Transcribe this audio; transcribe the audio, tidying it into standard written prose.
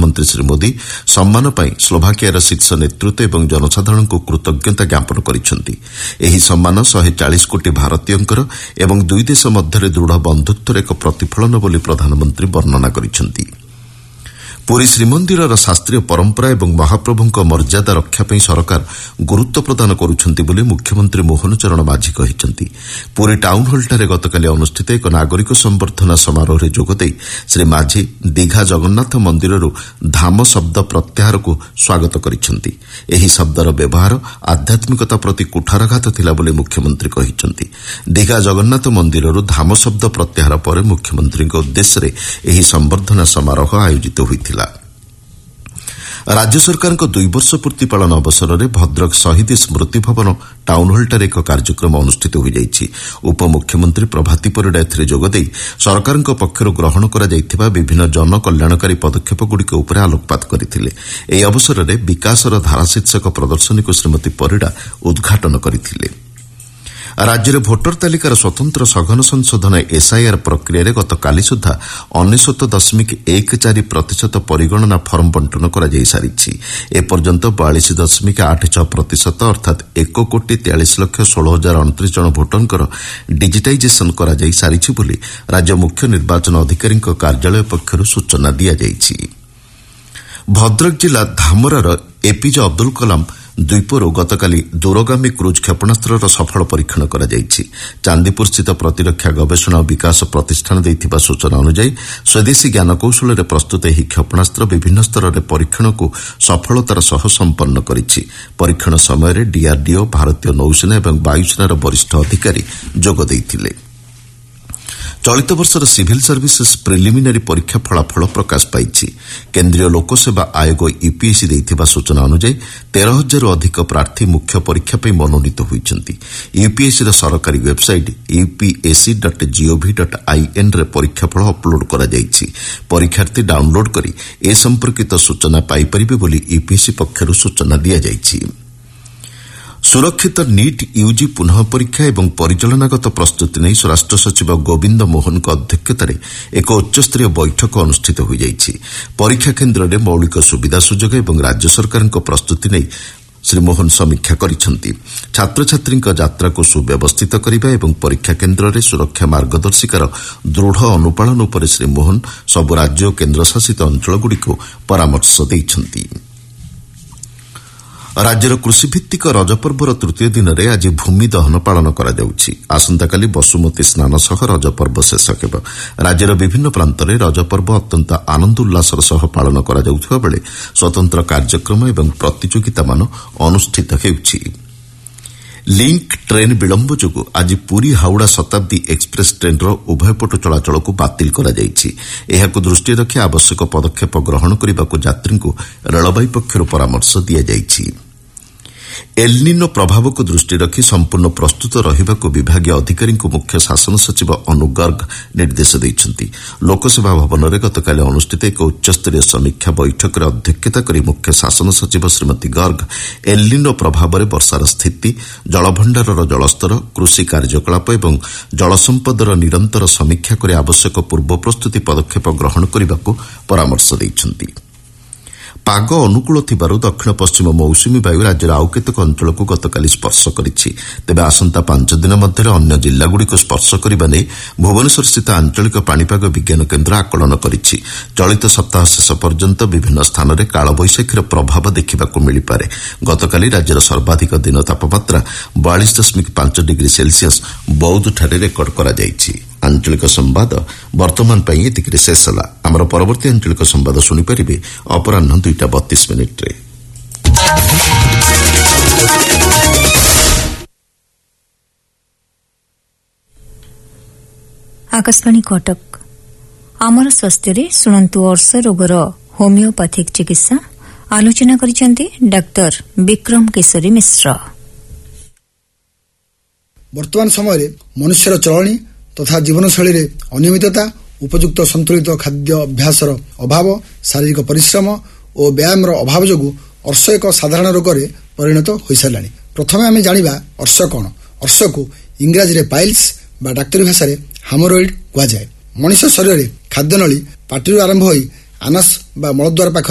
ପ୍ରଧାନମନ୍ତ୍ରୀ ଶ୍ରୀ ମୋଦି ସମ୍ମାନ ପାଇଁ ସ୍ଲୋଭାକିଆର ଶୀର୍ଷ ନେତୃତ୍ୱ ଏବଂ ଜନସାଧାରଣଙ୍କୁ କୃତଜ୍ଞତା ଜ୍ଞାପନ କରିଛନ୍ତି। ଏହି ସମ୍ମାନ 140 କୋଟି ଭାରତୀୟଙ୍କର ଏବଂ ଦୁଇ ଦେଶ ମଧ୍ୟରେ ଦୃଢ଼ ବନ୍ଧୁତ୍ୱର ଏକ ପ୍ରତିଫଳନ ବୋଲି ପ୍ରଧାନମନ୍ତ୍ରୀ ବର୍ଣ୍ଣନା କରିଛନ୍ତି। ପୁରୀ ଶ୍ରୀମନ୍ଦିରର ଶାସ୍ତ୍ରୀୟ ପରମ୍ପରା ଏବଂ ମହାପ୍ରଭୁଙ୍କ ମର୍ଯ୍ୟାଦା ରକ୍ଷା ପାଇଁ ସରକାର ଗୁରୁତ୍ୱ ପ୍ରଦାନ କରୁଛନ୍ତି ବୋଲି ମୁଖ୍ୟମନ୍ତ୍ରୀ ମୋହନ ଚରଣ ମାଝୀ କହିଛନ୍ତି। ପୁରୀ ଟାଉନ୍ ହଲ୍ଠାରେ ଗତକାଲି ଅନୁଷ୍ଠିତ ଏକ ନାଗରିକ ସମ୍ବର୍ଦ୍ଧନା ସମାରୋହରେ ଯୋଗଦେଇ ଶ୍ରୀ ମାଝୀ ଦୀଘା ଜଗନ୍ନାଥ ମନ୍ଦିରରୁ ଧାମ ଶବ୍ଦ ପ୍ରତ୍ୟାହାରକୁ ସ୍ୱାଗତ କରିଛନ୍ତି। ଏହି ଶବ୍ଦର ବ୍ୟବହାର ଆଧ୍ୟାତ୍ମିକତା ପ୍ରତି କୁଠାରଘାତ ଥିଲା ବୋଲି ମୁଖ୍ୟମନ୍ତ୍ରୀ କହିଛନ୍ତି। ଦୀଘା ଜଗନ୍ନାଥ ମନ୍ଦିରରୁ ଧାମ ଶବ୍ଦ ପ୍ରତ୍ୟାହାର ପରେ ମୁଖ୍ୟମନ୍ତ୍ରୀଙ୍କ ଉଦ୍ଦେଶ୍ୟରେ ଏହି ସମ୍ବର୍ଦ୍ଧନା ସମାରୋହ ଆୟୋଜିତ ହୋଇଥିଲା। ରାଜ୍ୟ ସରକାରଙ୍କ 2 ବର୍ଷ ପୂର୍ତ୍ତି ପାଳନ ଅବସରରେ ଭଦ୍ରକ ଶହୀଦ ସ୍ମୃତି ଭବନ ଟାଉନ୍ ହଲ୍ଠାରେ ଏକ କାର୍ଯ୍ୟକ୍ରମ ଅନୁଷ୍ଠିତ ହୋଇଯାଇଛି। ଉପମୁଖ୍ୟମନ୍ତ୍ରୀ ପ୍ରଭାତୀ ପରିଡ଼ା ଏଥିରେ ଯୋଗଦେଇ ସରକାରଙ୍କ ପକ୍ଷରୁ ଗ୍ରହଣ କରାଯାଇଥିବା ବିଭିନ୍ନ ଜନକଲ୍ୟାଣକାରୀ ପଦକ୍ଷେପଗୁଡ଼ିକ ଉପରେ ଆଲୋକପାତ କରିଥିଲେ। ଏହି ଅବସରରେ ବିକାଶର ଧାରା ଶୀର୍ଷକ ପ୍ରଦର୍ଶନୀକୁ ଶ୍ରୀମତୀ ପରିଡ଼ା ଉଦ୍ଘାଟନ କରିଥିଲେ। ରାଜ୍ୟରେ ଭୋଟର ତାଲିକାର ସ୍ୱତନ୍ତ୍ର ସଘନ ସଂଶୋଧନ ଏସ୍ଆଇଆର୍ ପ୍ରକ୍ରିୟାରେ ଗତକାଲି ସୁଦ୍ଧା 99.14% ପରିଗଣନା ଫର୍ମ ବଣ୍ଟନ କରାଯାଇସାରିଛି। ଏପର୍ଯ୍ୟନ୍ତ 42.86% ଅର୍ଥାତ୍ 1,43,16,029 ଜଣ ଭୋଟରଙ୍କର ଡିଜିଟାଇଜେସନ୍ କରାଯାଇସାରିଛି ବୋଲି ରାଜ୍ୟ ମୁଖ୍ୟ ନିର୍ବାଚନ ଅଧିକାରୀଙ୍କ କାର୍ଯ୍ୟାଳୟ ପକ୍ଷରୁ ସୂଚନା ଦିଆଯାଇଛି। ଭଦ୍ରକ ଜିଲ୍ଲା ଧାମରାର ଏପିଜେ ଅବଦୁଲ କଲାମ ଦ୍ୱୀପରୁ ଗତକାଲି ଦୂରଗାମୀ କ୍ରୁଜ୍ କ୍ଷେପଣାସ୍ତ୍ରର ସଫଳ ପରୀକ୍ଷଣ କରାଯାଇଛି। ଚାନ୍ଦିପୁରସ୍ଥିତ ପ୍ରତିରକ୍ଷା ଗବେଷଣା ଓ ବିକାଶ ପ୍ରତିଷ୍ଠାନ ଦେଇଥିବା ସୂଚନା ଅନୁଯାୟୀ ସ୍ୱଦେଶୀ ଜ୍ଞାନକୌଶଳରେ ପ୍ରସ୍ତୁତ ଏହି କ୍ଷେପଣାସ୍ତ୍ର ବିଭିନ୍ନ ସ୍ତରରେ ପରୀକ୍ଷଣକୁ ସଫଳତାର ସହ ସମ୍ପନ୍ନ କରିଛି। ପରୀକ୍ଷଣ ସମୟରେ ଡିଆର୍ଡିଓ, ଭାରତୀୟ ନୌସେନା ଏବଂ ବାୟୁସେନାର ବରିଷ୍ଠ ଅଧିକାରୀ ଯୋଗ ଦେଇଥିଲେ। ଚଳିତ ବର୍ଷର ସିଭିଲ୍ ସର୍ଭିସେସ୍ ପ୍ରିଲିମିନାରୀ ପରୀକ୍ଷା ଫଳାଫଳ ପ୍ରକାଶ ପାଇଛି। କେନ୍ଦ୍ରୀୟ ଲୋକସେବା ଆୟୋଗ ୟୁପିଏସ୍ସି ଦେଇଥିବା ସୂଚନା ଅନୁଯାୟୀ 13,000ରୁ ଅଧିକ ପ୍ରାର୍ଥୀ ମୁଖ୍ୟ ପରୀକ୍ଷା ପାଇଁ ମନୋନୀତ ହୋଇଛନ୍ତି। ୟୁପିଏସ୍ସିର ସରକାରୀ ୱେବ୍ସାଇଟ୍ upsc.gov.inରେ ପରୀକ୍ଷାଫଳ ଅପ୍ଲୋଡ୍ କରାଯାଇଛି। ପରୀକ୍ଷାର୍ଥୀ ଡାଉନ୍ଲୋଡ୍ କରି ଏ ସମ୍ପର୍କିତ ସୂଚନା ପାଇପାରିବେ ବୋଲି ୟୁପିଏସ୍ସି ପକ୍ଷରୁ ସୂଚନା ଦିଆଯାଇଛି। ସୁରକ୍ଷିତ ନିଟ୍ ୟୁଜି ପୁନଃ ପରୀକ୍ଷା ଏବଂ ପରିଚାଳନାଗତ ପ୍ରସ୍ତୁତି ନେଇ ସ୍ୱରାଷ୍ଟ୍ର ସଚିବ ଗୋବିନ୍ଦ ମୋହନଙ୍କ ଅଧ୍ୟକ୍ଷତାରେ ଏକ ଉଚ୍ଚସ୍ତରୀୟ ବୈଠକ ଅନୁଷ୍ଠିତ ହୋଇଯାଇଛି। ପରୀକ୍ଷା କେନ୍ଦ୍ରରେ ମୌଳିକ ସୁବିଧା ସୁଯୋଗ ଏବଂ ରାଜ୍ୟ ସରକାରଙ୍କ ପ୍ରସ୍ତୁତି ନେଇ ଶ୍ରୀ ମୋହନ ସମୀକ୍ଷା କରିଛନ୍ତି। ଛାତ୍ରଛାତ୍ରୀଙ୍କ ଯାତ୍ରାକୁ ସୁବ୍ୟବସ୍ଥିତ କରିବା ଏବଂ ପରୀକ୍ଷା କେନ୍ଦ୍ରରେ ସୁରକ୍ଷା ମାର୍ଗଦର୍ଶିକାର ଦୃଢ଼ ଅନୁପାଳନ ଉପରେ ଶ୍ରୀ ମୋହନ ସବୁ ରାଜ୍ୟ ଓ କେନ୍ଦ୍ରଶାସିତ ଅଞ୍ଚଳଗୁଡ଼ିକୁ ପରାମର୍ଶ ଦେଇଛନ୍ତି। ରାଜ୍ୟର କୃଷିଭିତ୍ତିକ ରଜପର୍ବର ତୃତୀୟ ଦିନରେ ଆଜି ଭୂମି ଦହନ ପାଳନ କରାଯାଉଛି। ଆସନ୍ତାକାଲି ବସୁମତୀ ସ୍ନାନ ସହ ରଜପର୍ବ ଶେଷ ହେବ। ରାଜ୍ୟର ବିଭିନ୍ନ ପ୍ରାନ୍ତରେ ରଜପର୍ବ ଅତ୍ୟନ୍ତ ଆନନ୍ଦ ଉଲ୍ଲାସର ସହ ପାଳନ କରାଯାଉଥିବା ବେଳେ ସ୍ୱତନ୍ତ୍ର କାର୍ଯ୍ୟକ୍ରମ ଏବଂ ପ୍ରତିଯୋଗିତାମାନ ଅନୁଷ୍ଠିତ ହେଉଛି। ଲିଙ୍କ୍ ଟ୍ରେନ୍ ବିଳମ୍ବ ଯୋଗୁଁ ଆଜି ପୁରୀ ହାଉଡ଼ା ଶତାବ୍ଦୀ ଏକ୍ସପ୍ରେସ୍ ଟ୍ରେନ୍ର ଉଭୟପଟ ଚଳାଚଳକୁ ବାତିଲ କରାଯାଇଛି। ଏହାକୁ ଦୃଷ୍ଟିରେ ରଖି ଆବଶ୍ୟକ ପଦକ୍ଷେପ ଗ୍ରହଣ କରିବାକୁ ଯାତ୍ରୀଙ୍କୁ ରେଳବାଇ ପକ୍ଷରୁ ପରାମର୍ଶ ଦିଆଯାଇଛି। ଏଲ୍ନିନୋ ପ୍ରଭାବକୁ ଦୃଷ୍ଟିରେ ରଖି ସମ୍ପୂର୍ଣ୍ଣ ପ୍ରସ୍ତୁତ ରହିବାକୁ ବିଭାଗୀୟ ଅଧିକାରୀଙ୍କୁ ମୁଖ୍ୟ ଶାସନ ସଚିବ ଅନୁ ଗର୍ଗ ନିର୍ଦ୍ଦେଶ ଦେଇଛନ୍ତି। ଲୋକସେବା ଭବନରେ ଗତକାଲି ଅନୁଷ୍ଠିତ ଏକ ଉଚ୍ଚସ୍ତରୀୟ ସମୀକ୍ଷା ବୈଠକରେ ଅଧ୍ୟକ୍ଷତା କରି ମୁଖ୍ୟ ଶାସନ ସଚିବ ଶ୍ରୀମତୀ ଗର୍ଗ ଏଲ୍ନିନୋ ପ୍ରଭାବରେ ବର୍ଷାର ସ୍ଥିତି, ଜଳଭଣ୍ଡାରର ଜଳସ୍ତର, କୃଷି କାର୍ଯ୍ୟକଳାପ ଏବଂ ଜଳସମ୍ପଦର ନିରନ୍ତର ସମୀକ୍ଷା କରି ଆବଶ୍ୟକ ପୂର୍ବ ପ୍ରସ୍ତୁତି ପଦକ୍ଷେପ ଗ୍ରହଣ କରିବାକୁ ପରାମର୍ଶ ଦେଇଛନ୍ତି। ପାଗ ଅନୁକୂଳ ଥିବାରୁ ଦକ୍ଷିଣ ପଶ୍ଚିମ ମୌସୁମୀ ବାୟୁ ରାଜ୍ୟର ଆଉ କେତେକ ଅଞ୍ଚଳକୁ ଗତକାଲି ସ୍ପର୍ଶ କରିଛି। ତେବେ ଆସନ୍ତା 5 ଦିନ ମଧ୍ୟରେ ଅନ୍ୟ ଜିଲ୍ଲାଗୁଡ଼ିକୁ ସ୍ପର୍ଶ କରିବା ନେଇ ଭୁବନେଶ୍ୱରସ୍ଥିତ ଆଞ୍ଚଳିକ ପାଣିପାଗ ବିଜ୍ଞାନ କେନ୍ଦ୍ର ଆକଳନ କରିଛି। ଚଳିତ ସପ୍ତାହ ଶେଷ ପର୍ଯ୍ୟନ୍ତ ବିଭିନ୍ନ ସ୍ଥାନରେ କାଳବୈଶାଖୀର ପ୍ରଭାବ ଦେଖିବାକୁ ମିଳିପାରେ। ଗତକାଲି ରାଜ୍ୟର ସର୍ବାଧିକ ଦିନ ତାପମାତ୍ରା 42.5 ଡିଗ୍ରୀ ସେଲ୍ସିୟସ୍ ବୌଦ୍ଧଠାରେ ରେକର୍ଡ କରାଯାଇଛି। ଆଞ୍ଚଳିକ ସମ୍ବାଦ ବର୍ତ୍ତମାନ ପାଇଁ ଏତିକିରେ ଶେଷ ହେଲା। ଆମର ପରବର୍ତ୍ତୀ ଆଞ୍ଚଳିକ ସମ୍ବାଦ ଶୁଣିପାରିବେ ଅପରାହ୍ନ 2:32 आकाशवाणी कटक आमर स्वास्थ्य शुणु अर्श रोगर होमिओपैथिक चिकित्सा आलोचना करिसेंती डाक्टर विक्रम केशरी मिश्र। वर्तमान समय मनुष्यर चलनी तथा जीवनशैली रे अनियमितता, उपयुक्त संतुलित खाद्य अभ्यासर अभाव, शारीरिक परिश्रम और व्यायाम अभाव जोगु अर्श एक साधारण रोग रे परिणत हो सारानी। प्रथमे आमे जानिबा अर्श कौन। अर्श को इंग्राजी रे पाइल्स बा डाक्तरी भाषा रे हामोरॉइड कहा जाए। मनुष्य शरीर रे खाद्य नली पाटिरु आरंभ होई आनस बा मलद्वार पाखरे